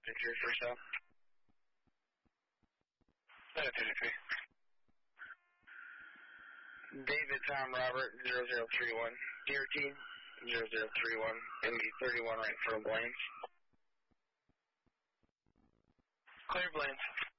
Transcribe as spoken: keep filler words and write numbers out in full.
Victory first out. Yeah, thirty-three. David Tom Robert zero zero three one. Deer team zero zero three one. M B thirty-one right for Blaine. Clear Blaine.